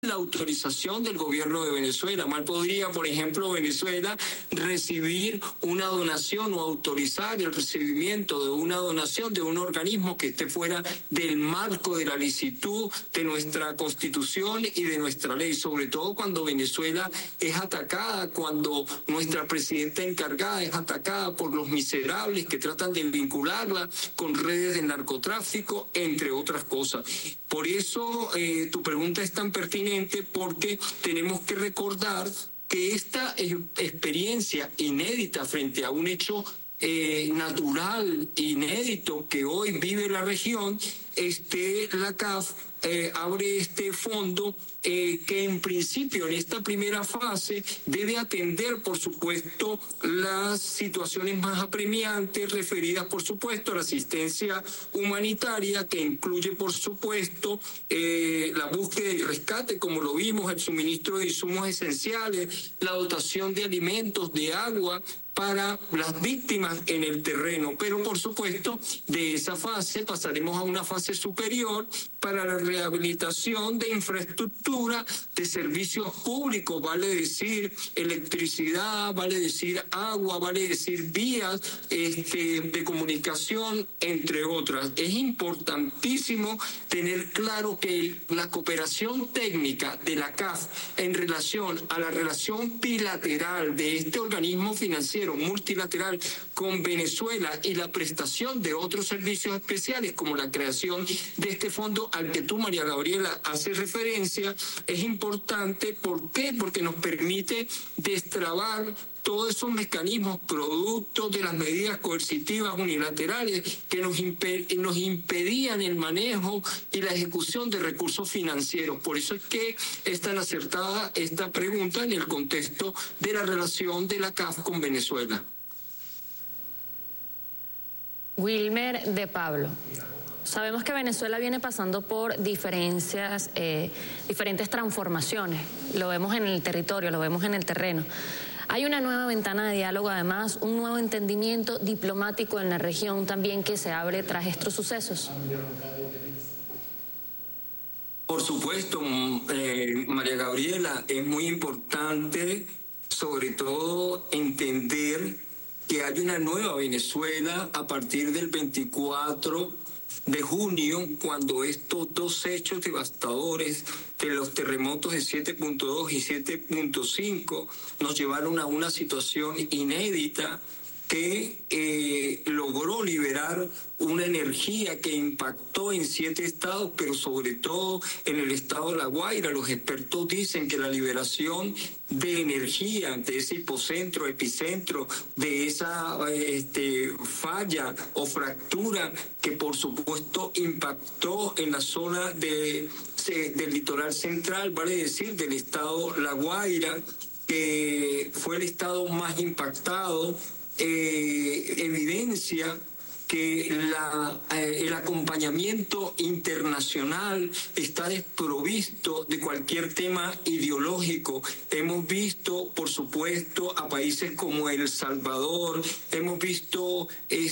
la autorización del gobierno de Venezuela. Mal podría, por ejemplo, Venezuela recibir una donación o autorizar el recibimiento de una donación de un organismo que esté fuera del marco de la licitud de nuestra Constitución y de nuestra ley, sobre todo cuando Venezuela es atacada, cuando nuestra presidenta encargada es atacada por los miserables que tratan de vincularla con redes de narcotráfico, entre otras cosas. Por eso tu pregunta es tan pertinente, porque tenemos que recordar que esta experiencia inédita frente a un hecho natural, inédito que hoy vive la región, la CAF abre este fondo que en principio en esta primera fase debe atender, por supuesto, las situaciones más apremiantes referidas, por supuesto, a la asistencia humanitaria, que incluye, por supuesto, la búsqueda y rescate, como lo vimos, el suministro de insumos esenciales, la dotación de alimentos, de agua, para las víctimas en el terreno, pero por supuesto de esa fase pasaremos a una fase superior para la rehabilitación de infraestructura, de servicios públicos, vale decir electricidad, vale decir agua, vale decir vías de comunicación, entre otras. Es importantísimo tener claro que la cooperación técnica de la CAF en relación a la relación bilateral de este organismo financiero multilateral con Venezuela y la prestación de otros servicios especiales como la creación de este fondo al que tú, María Gabriela, haces referencia, es importante. ¿Por qué? Porque nos permite destrabar todos esos mecanismos producto de las medidas coercitivas unilaterales que nos impedían el manejo y la ejecución de recursos financieros. Por eso es que es tan acertada esta pregunta en el contexto de la relación de la CAF con Venezuela. Wilmer de Pablo. Sabemos que Venezuela viene pasando por diferentes transformaciones. Lo vemos en el territorio, lo vemos en el terreno. Hay una nueva ventana de diálogo, además, un nuevo entendimiento diplomático en la región también que se abre tras estos sucesos. Por supuesto, María Gabriela, es muy importante, sobre todo, entender que hay una nueva Venezuela a partir del 24 de junio, cuando estos dos hechos devastadores de los terremotos de 7.2 y 7.5 nos llevaron a una situación inédita que logró liberar una energía que impactó en 7 estados, pero sobre todo en el estado de La Guaira. Los expertos dicen que la liberación de energía de ese hipocentro, epicentro, de esa falla o fractura que por supuesto impactó en la zona del litoral central, vale decir, del estado La Guaira, que fue el estado más impactado, evidencia que el acompañamiento internacional está desprovisto de cualquier tema ideológico. Hemos visto, por supuesto, a países como El Salvador, hemos visto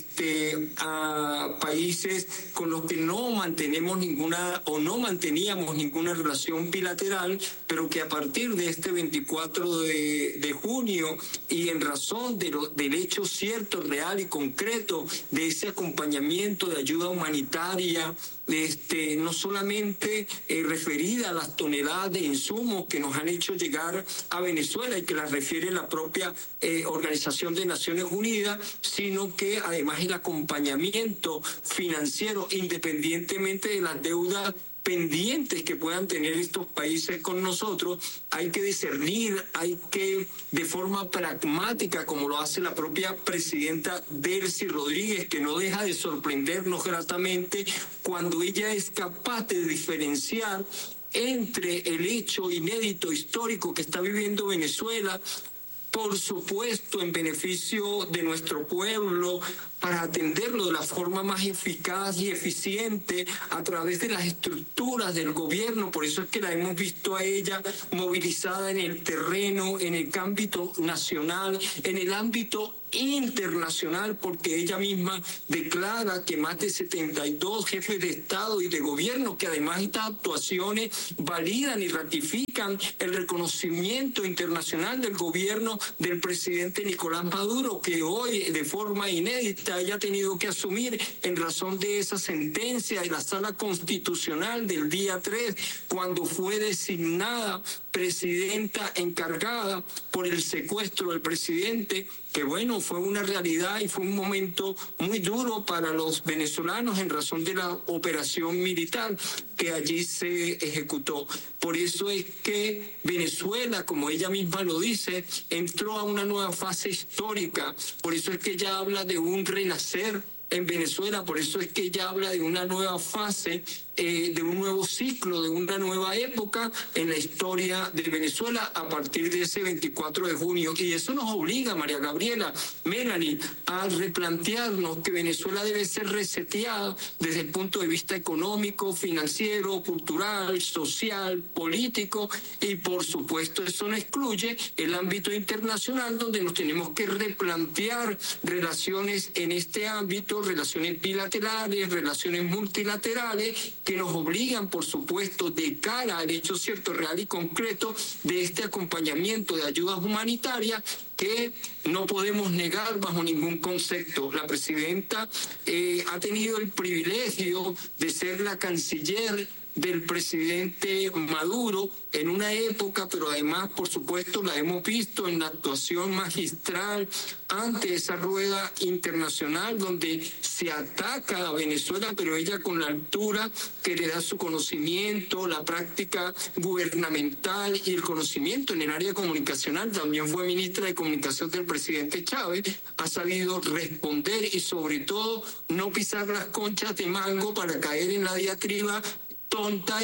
a países con los que no manteníamos ninguna relación bilateral, pero que a partir de este 24 de junio y en razón del hecho cierto, real y concreto de ese acompañamiento de ayuda humanitaria, no solamente referida a las toneladas de insumos que nos han hecho llegar a Venezuela y que las refiere la propia Organización de Naciones Unidas, sino que además el acompañamiento financiero, independientemente de las deudas pendientes que puedan tener estos países con nosotros, hay que discernir, hay que, de forma pragmática, como lo hace la propia presidenta Delcy Rodríguez, que no deja de sorprendernos gratamente cuando ella es capaz de diferenciar entre el hecho inédito histórico que está viviendo Venezuela, por supuesto en beneficio de nuestro pueblo, para atenderlo de la forma más eficaz y eficiente a través de las estructuras del gobierno. Por eso es que la hemos visto a ella movilizada en el terreno, en el ámbito nacional, en el ámbito internacional, porque ella misma declara que más de 72 jefes de Estado y de gobierno, que además estas actuaciones validan y ratifican el reconocimiento internacional del gobierno del presidente Nicolás Maduro, que hoy de forma inédita haya tenido que asumir en razón de esa sentencia de la Sala Constitucional del día 3, cuando fue designada presidenta encargada por el secuestro del presidente, que bueno, fue una realidad y fue un momento muy duro para los venezolanos en razón de la operación militar que allí se ejecutó. Por eso es que Venezuela, como ella misma lo dice, entró a una nueva fase histórica. Por eso es que ella habla de un renacer en Venezuela, por eso es que ella habla de una nueva fase, de un nuevo ciclo, de una nueva época en la historia de Venezuela a partir de ese 24 de junio. Y eso nos obliga, María Gabriela, Melanie, a replantearnos que Venezuela debe ser reseteada desde el punto de vista económico, financiero, cultural, social, político, y por supuesto eso no excluye el ámbito internacional, donde nos tenemos que replantear relaciones en este ámbito, relaciones bilaterales, relaciones multilaterales, que nos obligan, por supuesto, de cara al hecho cierto, real y concreto de este acompañamiento de ayudas humanitarias, que no podemos negar bajo ningún concepto. La presidenta ha tenido el privilegio de ser la canciller del presidente Maduro en una época, pero además, por supuesto, la hemos visto en la actuación magistral ante esa rueda internacional donde se ataca a Venezuela, pero ella con la altura que le da su conocimiento, la práctica gubernamental y el conocimiento en el área comunicacional. También fue ministra de Comunicación del presidente Chávez, ha sabido responder y sobre todo no pisar las conchas de mango para caer en la diatriba tonta,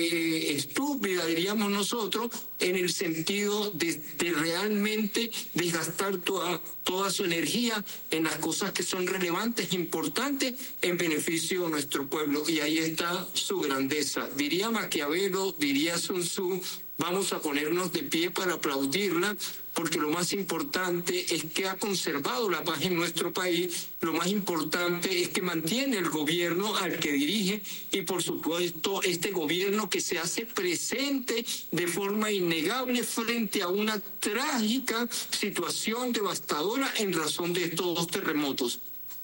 estúpida, diríamos nosotros, en el sentido de realmente desgastar toda su energía en las cosas que son relevantes, importantes, en beneficio de nuestro pueblo. Y ahí está su grandeza. Diría Maquiavelo, diría Sun Tzu, vamos a ponernos de pie para aplaudirla, porque lo más importante es que ha conservado la paz en nuestro país, lo más importante es que mantiene el gobierno al que dirige y por supuesto este gobierno que se hace presente de forma innegable frente a una trágica situación devastadora en razón de estos dos terremotos.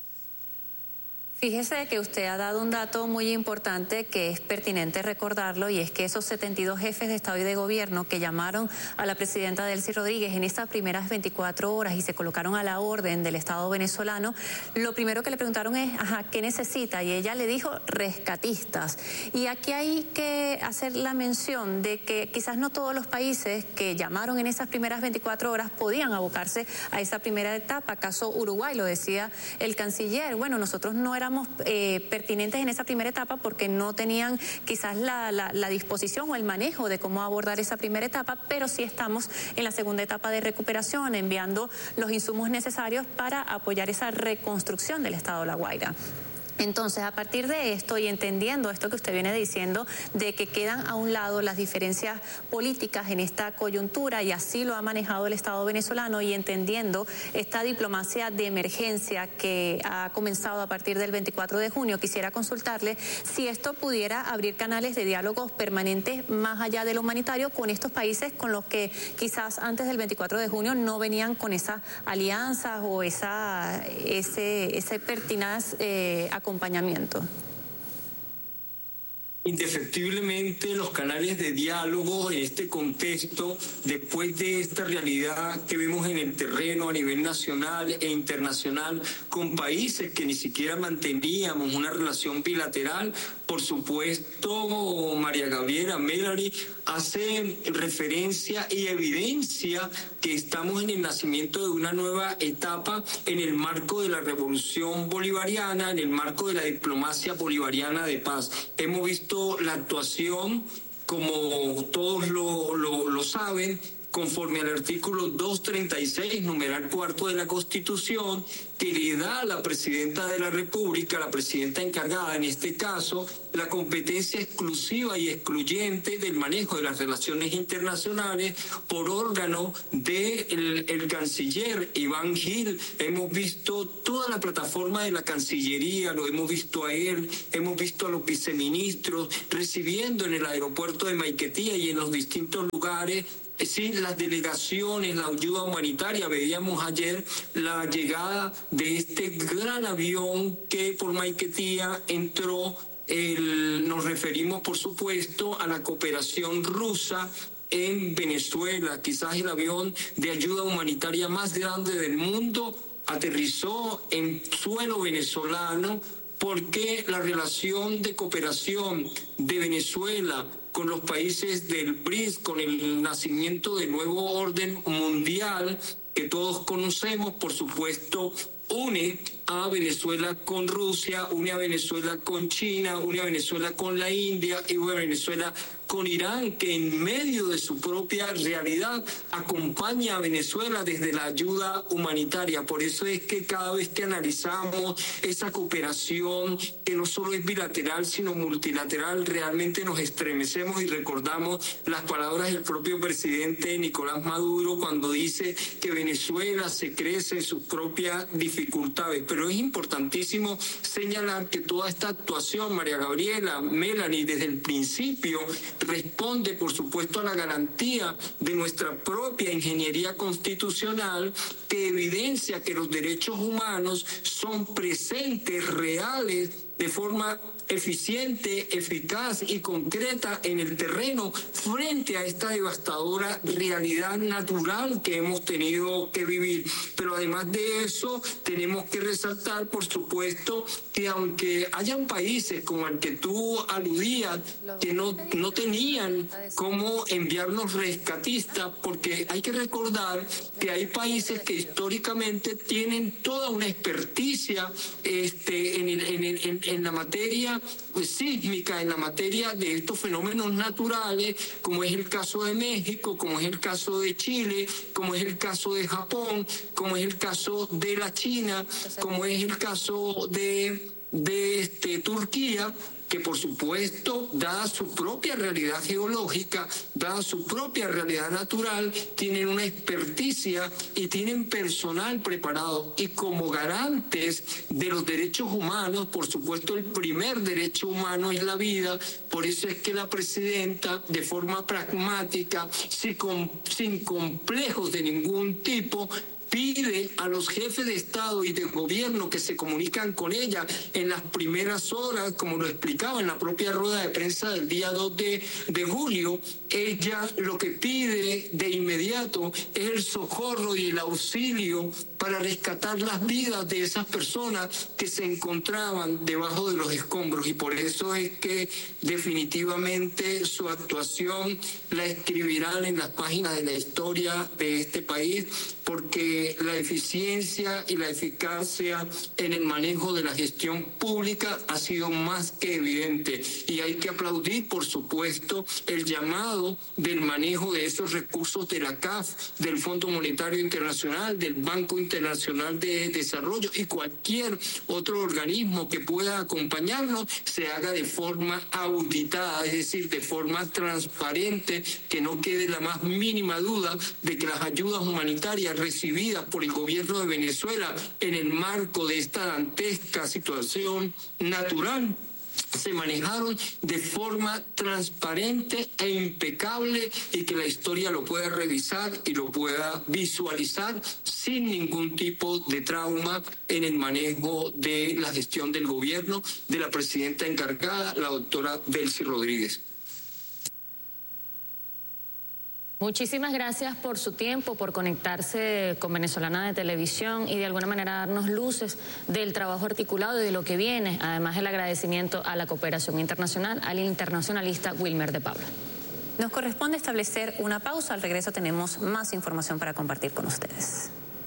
Fíjese que usted ha dado un dato muy importante que es pertinente recordarlo, y es que esos 72 jefes de Estado y de Gobierno que llamaron a la presidenta Delcy Rodríguez en estas primeras 24 horas y se colocaron a la orden del Estado venezolano, lo primero que le preguntaron es, ¿qué necesita? Y ella le dijo, rescatistas. Y aquí hay que hacer la mención de que quizás no todos los países que llamaron en esas primeras 24 horas podían abocarse a esa primera etapa. Caso Uruguay, lo decía el canciller, bueno, nosotros no éramos pertinentes en esa primera etapa porque no tenían quizás la disposición o el manejo de cómo abordar esa primera etapa, pero sí estamos en la segunda etapa de recuperación, enviando los insumos necesarios para apoyar esa reconstrucción del Estado de La Guaira. Entonces, a partir de esto y entendiendo esto que usted viene diciendo, de que quedan a un lado las diferencias políticas en esta coyuntura, y así lo ha manejado el Estado venezolano, y entendiendo esta diplomacia de emergencia que ha comenzado a partir del 24 de junio, quisiera consultarle si esto pudiera abrir canales de diálogos permanentes más allá de lo humanitario con estos países con los que quizás antes del 24 de junio no venían con esas alianzas o ese pertinaz acompañamiento. Indefectiblemente los canales de diálogo en este contexto, después de esta realidad que vemos en el terreno a nivel nacional e internacional con países que ni siquiera manteníamos una relación bilateral, por supuesto, María Gabriela, Melanie, hace referencia y evidencia que estamos en el nacimiento de una nueva etapa en el marco de la revolución bolivariana, en el marco de la diplomacia bolivariana de paz. Hemos visto la actuación, como todos lo saben, conforme al artículo 236, numeral 4 de la Constitución, que le da a la presidenta de la República, la presidenta encargada en este caso, la competencia exclusiva y excluyente del manejo de las relaciones internacionales por órgano del canciller Iván Gil. Hemos visto toda la plataforma de la Cancillería, lo hemos visto a él, hemos visto a los viceministros recibiendo en el aeropuerto de Maiquetía y en los distintos lugares. Sí, las delegaciones, la ayuda humanitaria. Veíamos ayer la llegada de este gran avión que por Maiquetía entró. Nos referimos, por supuesto, a la cooperación rusa en Venezuela. Quizás el avión de ayuda humanitaria más grande del mundo aterrizó en suelo venezolano, porque la relación de cooperación de Venezuela con los países del BRICS, con el nacimiento del nuevo orden mundial que todos conocemos, por supuesto, une a Venezuela con Rusia, une a Venezuela con China, une a Venezuela con la India y une a Venezuela con Irán, que en medio de su propia realidad acompaña a Venezuela desde la ayuda humanitaria. Por eso es que cada vez que analizamos esa cooperación, que no solo es bilateral, sino multilateral, realmente nos estremecemos y recordamos las palabras del propio presidente Nicolás Maduro cuando dice que Venezuela se crece en sus propias dificultades. Pero es importantísimo señalar que toda esta actuación, María Gabriela, Melanie, desde el principio responde, por supuesto, a la garantía de nuestra propia ingeniería constitucional, que evidencia que los derechos humanos son presentes, reales, de forma eficiente, eficaz y concreta en el terreno frente a esta devastadora realidad natural que hemos tenido que vivir. Pero además de eso, tenemos que resaltar, por supuesto, que aunque hayan países como el que tú aludías, que no tenían cómo enviarnos rescatistas, porque hay que recordar que hay países que históricamente tienen toda una experticia en la materia sísmica, en la materia de estos fenómenos naturales, como es el caso de México, como es el caso de Chile, como es el caso de Japón, como es el caso de la China, como es el caso de Turquía, que por supuesto, dada su propia realidad geológica, dada su propia realidad natural, tienen una experticia y tienen personal preparado. Y como garantes de los derechos humanos, por supuesto, el primer derecho humano es la vida. Por eso es que la presidenta, de forma pragmática, sin complejos de ningún tipo, pide a los jefes de Estado y de gobierno que se comunican con ella en las primeras horas, como lo explicaba en la propia rueda de prensa del día 2 de julio, ella lo que pide de inmediato es el socorro y el auxilio para rescatar las vidas de esas personas que se encontraban debajo de los escombros. Y por eso es que definitivamente su actuación la escribirán en las páginas de la historia de este país, porque la eficiencia y la eficacia en el manejo de la gestión pública ha sido más que evidente. Y hay que aplaudir, por supuesto, el llamado del manejo de esos recursos de la CAF, del Fondo Monetario Internacional, del Banco Internacional de Desarrollo y cualquier otro organismo que pueda acompañarnos, se haga de forma auditada, es decir, de forma transparente, que no quede la más mínima duda de que las ayudas humanitarias recibidas por el gobierno de Venezuela en el marco de esta dantesca situación natural se manejaron de forma transparente e impecable, y que la historia lo pueda revisar y lo pueda visualizar sin ningún tipo de trauma en el manejo de la gestión del gobierno de la presidenta encargada, la doctora Delcy Rodríguez. Muchísimas gracias por su tiempo, por conectarse con Venezolana de Televisión y de alguna manera darnos luces del trabajo articulado y de lo que viene. Además, el agradecimiento a la cooperación internacional, al internacionalista Wilmer de Pablo. Nos corresponde establecer una pausa. Al regreso tenemos más información para compartir con ustedes.